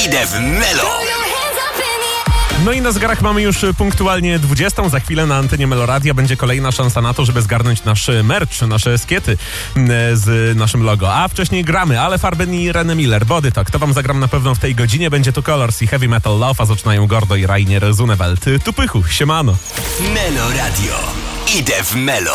Idę w Melo. No i na zegarach mamy już punktualnie 20. Za chwilę na antenie Meloradia będzie kolejna szansa na to, żeby zgarnąć nasz merch, nasze skiety z naszym logo. A wcześniej gramy Ale Farben i René Miller, Body Talk. To wam zagram na pewno w tej godzinie. Będzie to Colors i Heavy Metal Love, a zaczynają Gordo i Rainier Zunewelt. Tu pychu, siemano. Meloradio. Idę w Melo.